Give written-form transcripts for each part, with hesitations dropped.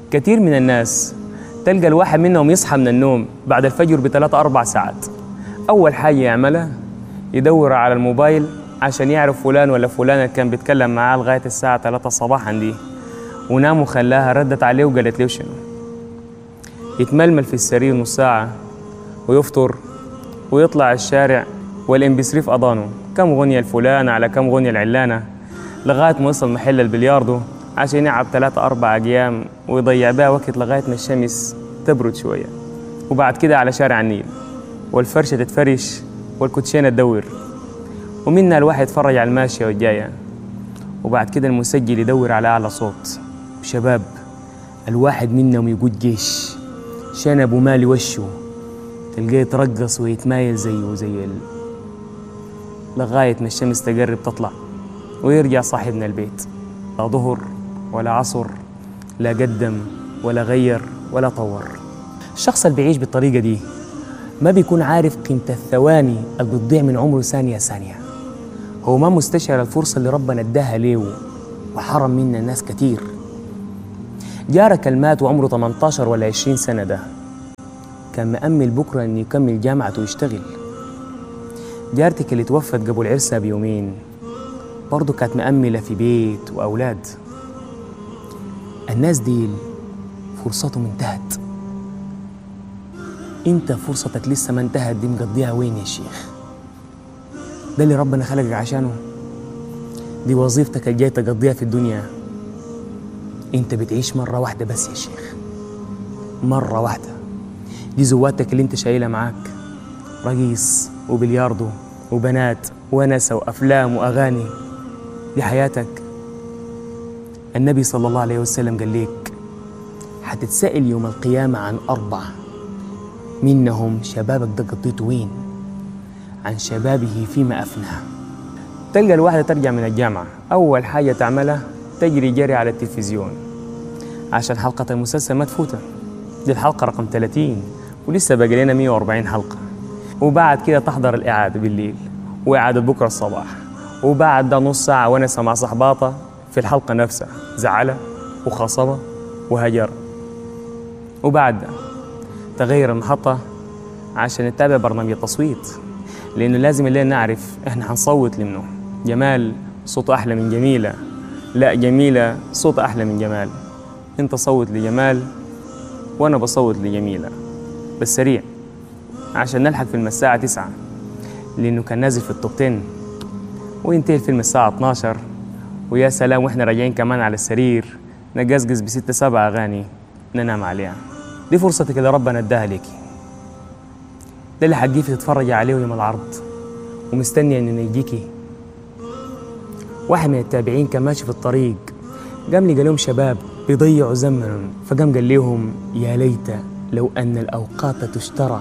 كتير من الناس تلقى الواحد منهم يصحى من النوم بعد الفجر ب3-4 ساعات، أول حاجة يعملها يدور على الموبايل عشان يعرف فلان ولا فلانة كان بيتكلم معاه لغاية الساعة 3 صباحا دي، ونام وخلاها ردت عليه وقالت له شنو. يتململ في السرير نص ساعة ويفطر ويطلع الشارع والام بي 3 في أضانه، كم غنية الفلانة على كم غنية العلانة، لغاية ما يوصل محل البلياردو عشان يلعب 3-4 أيام ويضيع بها وقت لغاية ما الشمس تبرد شوية، وبعد كده على شارع النيل والفرشة تتفرش والكوتشينة تدور، ومنها الواحد يتفرج على الماشية والجاية، وبعد كده المسجل يدور على أعلى صوت. وشباب الواحد منهم يقود جيش شنب مالي وشه، تلقاه يترقص ويتمايل زيه لغاية ما الشمس تقرب تطلع ويرجع صاحبنا البيت، لا ظهر ولا عصر، لا قدم ولا غير ولا طور. الشخص اللي بيعيش بالطريقة دي ما بيكون عارف قيمة الثواني اللي بتضيع من عمره ثانية ثانية، هو ما مستشعر الفرصة اللي ربنا اداها ليه وحرم منها ناس كتير. جارك المات وعمره 18 ولا 20 سنة ده كان مأمل بكرة إنه يكمل جامعته ويشتغل. جارتك اللي توفت قبل عرسها بيومين برضو كانت مأملة في بيت وأولاد. الناس دي فرصتهم انتهت، انت فرصتك لسه ما انتهت، دي مقضيها وين يا شيخ؟ ده اللي ربنا خلقك عشانه؟ دي وظيفتك الجاي تقضيها في الدنيا؟ انت بتعيش مرة واحدة بس يا شيخ، مرة واحدة. دي زواتك اللي انت شايلها معاك، رقيص وبلياردو وبنات ونسة وأفلام وأغاني، دي حياتك. النبي صلى الله عليه وسلم قال لك حتتسأل يوم القيامة عن 4 منهم شبابك ده قضيته وين؟ عن شبابه فيما أفناه. تلقى الواحدة ترجع من الجامعة أول حاجة تعملها تجري جري على التلفزيون عشان حلقة المسلسل ما تفوتها، دي الحلقة رقم 30 ولسه باقي لنا 140 حلقة، وبعد كده تحضر الإعادة بالليل وإعادة بكرة الصباح، وبعد ده نص ساعة ونسة مع صحباتها في الحلقة نفسها، زعلة وخصبة وهجر، وبعد ده تغير المحطة عشان نتابع برنامج التصويت، لأنه لازم الليل نعرف إحنا هنصوت لمنه. جمال صوته أحلى من جميلة، لا جميلة صوت أحلى من جمال. أنت صوت لجمال وأنا بصوت لجميلة، بس سريع عشان نلحق فيلم الساعة 9، لأنه كان نازل في التوب 10، وينتهي الفيلم الساعة 12، ويا سلام وإحنا راجعين كمان على السرير نقزقز ب6-7 أغاني ننام عليها. دي فرصتك اللي ربنا اداها ليكي، ده اللي حتجيكي تتفرجي عليه يوم العرض ومستني إنه يجيكي. واحد من التابعين كان ماشي في الطريق قام لي قال لهم شباب بيضيعوا زمنهم، فقام قال لهم يا ليت لو أن الأوقات تشترى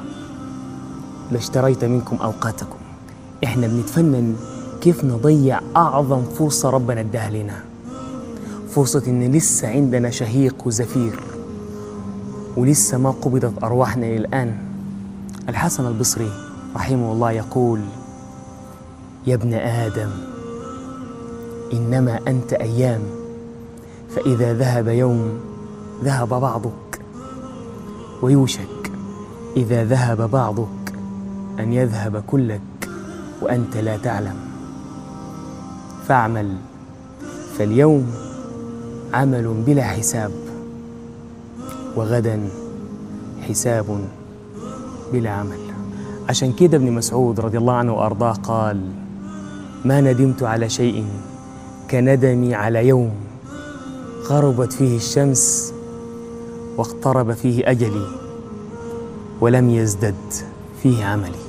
لاشتريت منكم أوقاتكم. إحنا بنتفنن كيف نضيع أعظم فرصة ربنا اداها لنا، فرصة إن لسه عندنا شهيق وزفير ولسه ما قبضت أرواحنا إلى الآن. الحسن البصري رحمه الله يقول يا ابن آدم إنما أنت أيام، فإذا ذهب يوم ذهب بعضك، ويوشك إذا ذهب بعضك أن يذهب كلك وأنت لا تعلم. فاعمل فاليوم عمل بلا حساب، وغدا حساب بلا عمل. عشان كده ابن مسعود رضي الله عنه وأرضاه قال ما ندمت على شيء كندمي على يوم غربت فيه الشمس واقترب فيه أجلي ولم يزدد فيه عملي.